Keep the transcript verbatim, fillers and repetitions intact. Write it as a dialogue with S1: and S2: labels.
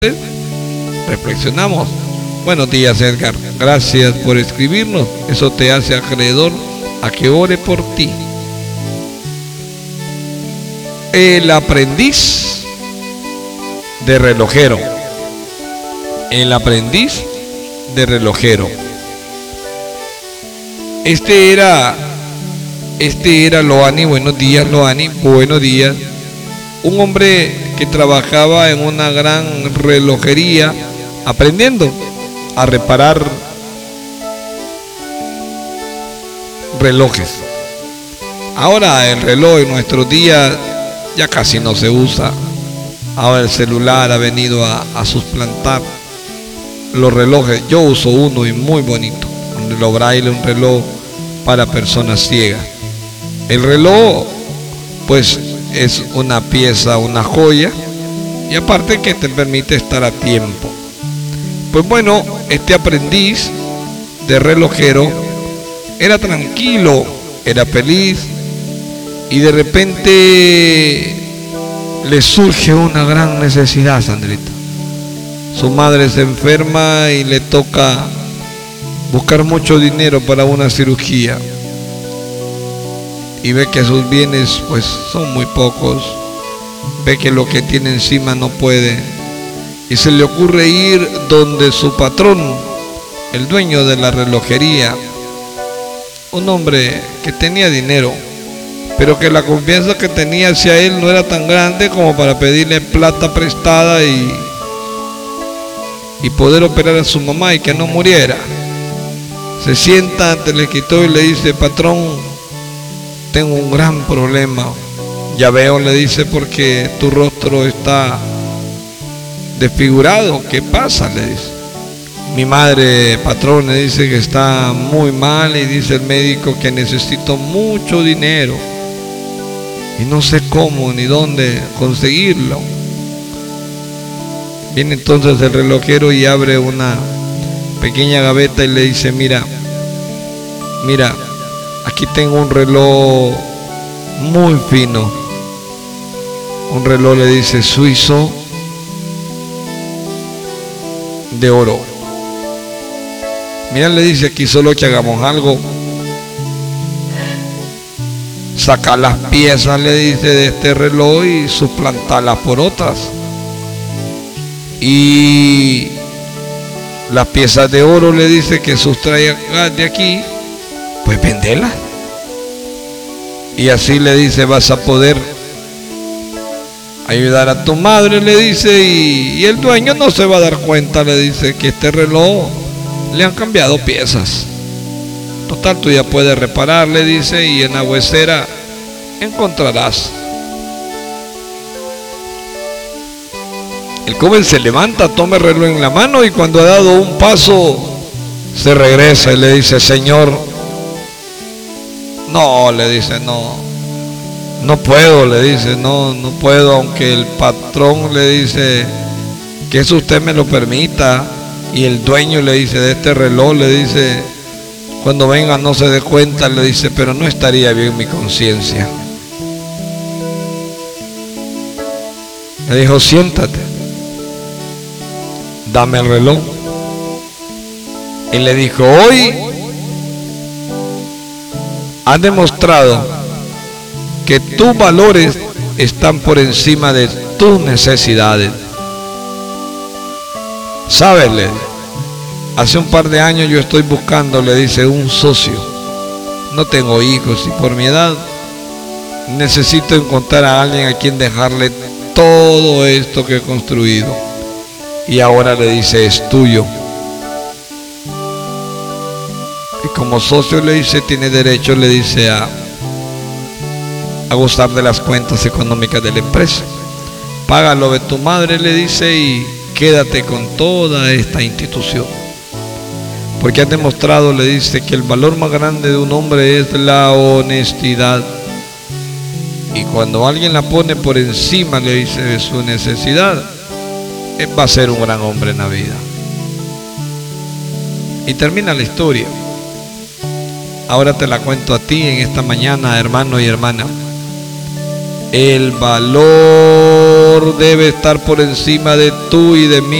S1: reflexionamos. Buenos días, Edgar. Gracias por escribirnos. Eso te hace acreedor a que ore por ti. El aprendiz de relojero. El aprendiz de relojero. Este era, este era Loani. Buenos días, Loani. Buenos días. Un hombre que trabajaba en una gran relojería aprendiendo a reparar relojes. Ahora el reloj en nuestros días ya casi no se usa. Ahora el celular ha venido a, a suplantar los relojes. Yo uso uno y muy bonito, un reloj braille, un reloj para personas ciegas. El reloj pues es una pieza, una joya, y aparte que te permite estar a tiempo. Pues bueno, este aprendiz de relojero era tranquilo, era feliz, y de repente le surge una gran necesidad, Sandrita. Su madre se enferma y le toca buscar mucho dinero para una cirugía, y ve que sus bienes pues son muy pocos, ve que lo que tiene encima no puede, y se le ocurre ir donde su patrón, el dueño de la relojería, un hombre que tenía dinero, pero que la confianza que tenía hacia él no era tan grande como para pedirle plata prestada y, y poder operar a su mamá y que no muriera. Se sienta ante el escritorio y le dice: patrón, tengo un gran problema. Ya veo, le dice, porque tu rostro está desfigurado. ¿Qué pasa?, le dice. Mi madre, patrón, le dice que está muy mal, y dice el médico que necesito mucho dinero y no sé cómo ni dónde conseguirlo. Viene entonces el relojero y abre una pequeña gaveta y le dice: mira, mira, aquí tengo un reloj muy fino, un reloj, le dice, suizo de oro. Mira, le dice, aquí solo que hagamos algo, saca las piezas, le dice, de este reloj y suplantarlas por otras, y las piezas de oro, le dice, que sustraigas de aquí, pues vendelas, y así, le dice, vas a poder ayudar a tu madre, le dice, y, y el dueño no se va a dar cuenta, le dice, que este reloj le han cambiado piezas. Total, tú ya puedes reparar, le dice, y en la huesera encontrarás. El joven se levanta, toma el reloj en la mano, y cuando ha dado un paso se regresa y le dice: señor, no, le dice, no, no puedo, le dice, no, no puedo, aunque el patrón, le dice, que eso usted me lo permita, y el dueño, le dice, de este reloj, le dice, cuando venga no se dé cuenta, le dice, pero no estaría bien mi conciencia. Le dijo: siéntate, dame el reloj. Y le dijo: hoy has demostrado que tus valores están por encima de tus necesidades. ¿Sabes? Le hace un par de años yo estoy buscando, le dice, un socio. No tengo hijos y por mi edad necesito encontrar a alguien a quien dejarle todo esto que he construido. Y ahora, le dice, es tuyo. Y como socio, le dice, tiene derecho, le dice, a, a gozar de las cuentas económicas de la empresa. Págalo de tu madre, le dice, y quédate con toda esta institución. Porque has demostrado, le dice, que el valor más grande de un hombre es la honestidad. Y cuando alguien la pone por encima, le dice, de su necesidad, él va a ser un gran hombre en la vida. Y termina la historia. Ahora te la cuento a ti en esta mañana, hermano y hermana. El valor Salvador debe estar por encima de tú y de mí.